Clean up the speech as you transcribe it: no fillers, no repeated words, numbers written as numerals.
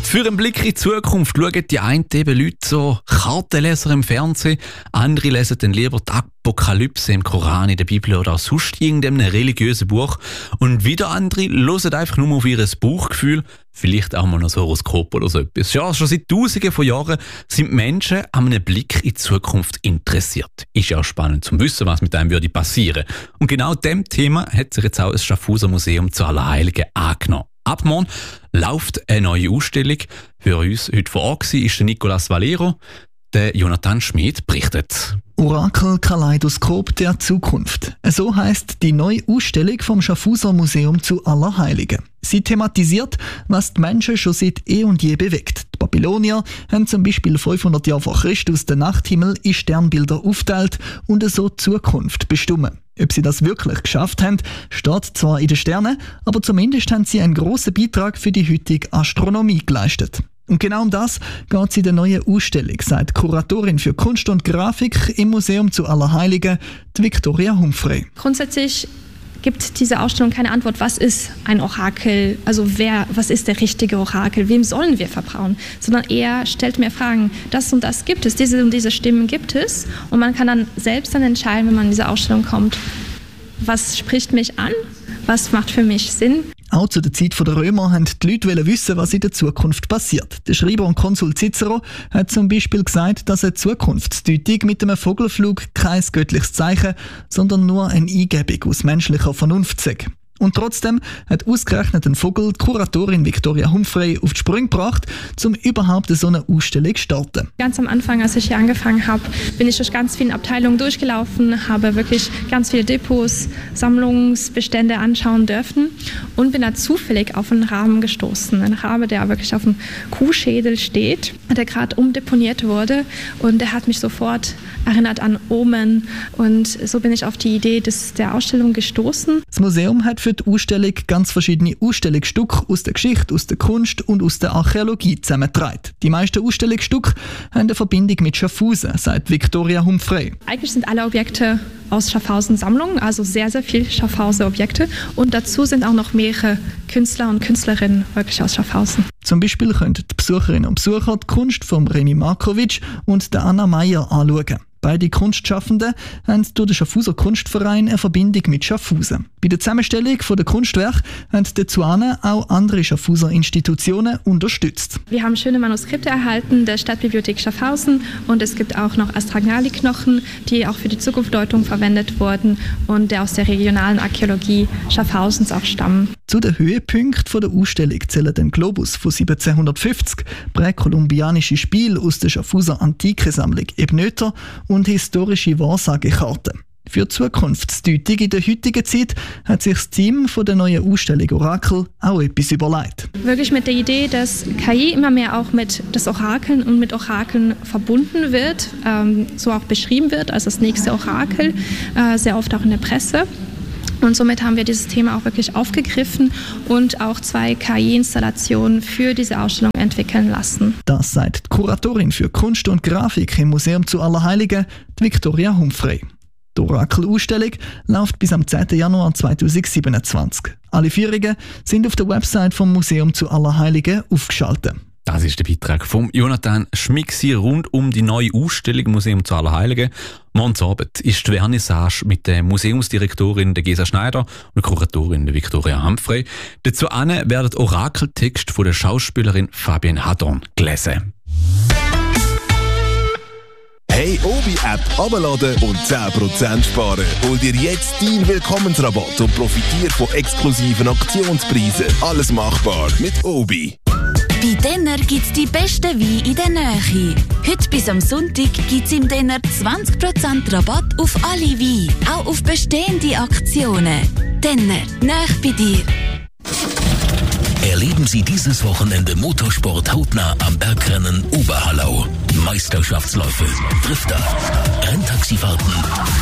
Für einen Blick in die Zukunft schauen die einen eben Leute so Kartenleser im Fernsehen, andere lesen dann lieber die Apokalypse im Koran, in der Bibel oder auch sonst irgendeinem religiösen Buch und wieder andere hören einfach nur auf ihr Bauchgefühl, vielleicht auch mal noch ein Horoskop oder so etwas. Ja, schon seit Tausenden von Jahren sind Menschen an einem Blick in die Zukunft interessiert. Ist ja auch spannend zu wissen, was mit einem würde passieren. Und genau dem Thema hat sich jetzt auch das Schaffhauser Museum zu Allerheiligen angenommen. Ab morgen läuft eine neue Ausstellung. Für uns heute vor Ort war der Nicolas Valero. Der Jonathan Schmid berichtet. Orakel-Kaleidoskop der Zukunft. So heisst die neue Ausstellung vom Schaffhauser Museum zu Allerheiligen. Sie thematisiert, was die Menschen schon seit eh und je bewegt. Die Babylonier haben zum Beispiel 500 Jahre vor Christus den Nachthimmel in Sternbilder aufgeteilt und so die Zukunft bestimmen. Ob sie das wirklich geschafft haben, steht zwar in den Sternen, aber zumindest haben sie einen grossen Beitrag für die heutige Astronomie geleistet. Und genau um das geht es in der neuen Ausstellung, sagt Kuratorin für Kunst und Grafik im Museum zu Allerheiligen, die Victoria Humphrey. Grundsätzlich gibt diese Ausstellung keine Antwort, was ist ein Orakel, also was ist der richtige Orakel, wem sollen wir vertrauen, sondern eher stellt mir Fragen, das und das gibt es, diese und diese Stimmen gibt es und man kann dann selbst entscheiden, wenn man in diese Ausstellung kommt, was spricht mich an, was macht für mich Sinn. Auch zu der Zeit der Römer haben die Leute wissen, was in der Zukunft passiert. Der Schreiber und Konsul Cicero hat zum Beispiel gesagt, dass eine Zukunftsdeutung mit einem Vogelflug kein göttliches Zeichen, sondern nur eine Eingebung aus menschlicher Vernunft sei. Und trotzdem hat ausgerechnet ein Vogel die Kuratorin Victoria Humphrey auf die Sprünge gebracht, um überhaupt so eine Ausstellung zu starten. Ganz am Anfang, als ich hier angefangen habe, bin ich durch ganz viele Abteilungen durchgelaufen, habe wirklich ganz viele Depots, Sammlungsbestände anschauen dürfen und bin da zufällig auf einen Raben gestoßen. Ein Rabe, der wirklich auf dem Kuhschädel steht, der gerade umdeponiert wurde und der hat mich sofort erinnert an Omen und so bin ich auf die Idee der Ausstellung gestoßen. Das Museum hat für die Ausstellung ganz verschiedene Ausstellungsstücke aus der Geschichte, aus der Kunst und aus der Archäologie zusammengetragen. Die meisten Ausstellungsstücke haben eine Verbindung mit Schaffhausen, sagt Victoria Humphrey. Eigentlich sind alle Objekte aus Schaffhausen Sammlungen, also sehr, sehr viele Schaffhauser Objekte und dazu sind auch noch mehrere Künstler und Künstlerinnen wirklich aus Schaffhausen. Zum Beispiel können die Besucherinnen und Besucher die Kunst von Remi Markovic und der Anna Meyer anschauen. Beide Kunstschaffenden haben durch den Schaffhauser Kunstverein eine Verbindung mit Schaffhausen. Bei der Zusammenstellung der Kunstwerke haben dazu auch andere Schaffhauser Institutionen unterstützt. Wir haben schöne Manuskripte erhalten der Stadtbibliothek Schaffhausen und es gibt auch noch Astragali-Knochen, die auch für die Zukunftsdeutung verwendet wurden und der aus der regionalen Archäologie Schaffhausens auch stammen. Zu den Höhepunkten der Ausstellung zählen den Globus von 1750, präkolumbianische Spiele aus der Schaffhauser Antikesammlung Ebnöter und historische Wahrsagekarten. Für die Zukunftsdeutung in der heutigen Zeit hat sich das Team von der neuen Ausstellung Orakel auch etwas überlegt. Wirklich mit der Idee, dass KI immer mehr auch mit das Orakeln und mit Orakeln verbunden wird, so auch beschrieben wird als das nächste Orakel, sehr oft auch in der Presse. Und somit haben wir dieses Thema auch wirklich aufgegriffen und auch 2 KI-Installationen für diese Ausstellung entwickeln lassen. Das sagt die Kuratorin für Kunst und Grafik im Museum zu Allerheiligen, die Victoria Humphrey. Die Orakel-Ausstellung läuft bis am 10. Januar 2027. Alle Führungen sind auf der Website vom Museum zu Allerheiligen aufgeschaltet. Das ist der Beitrag von Jonathan Schmid rund um die neue Ausstellung Museum zu Allerheiligen. Morgen Abend ist die Vernissage mit der Museumsdirektorin Gesa Schneider und der Kuratorin Victoria Humphrey. Dazu werden Orakeltexte von der Schauspielerin Fabienne Hadon gelesen. Hey, Obi-App abladen und 10% sparen. Hol dir jetzt deinen Willkommensrabatt und profitiere von exklusiven Aktionspreisen. Alles machbar mit Obi. Bei Denner gibt's die besten Weine in der Nähe. Heute bis am Sonntag gibt's im Denner 20% Rabatt auf alle Weine, auch auf bestehende Aktionen. Denner, näher bei dir. Erleben Sie dieses Wochenende Motorsport hautnah am Bergrennen Oberhallau. Meisterschaftsläufe, Drifter, Renntaxifahrten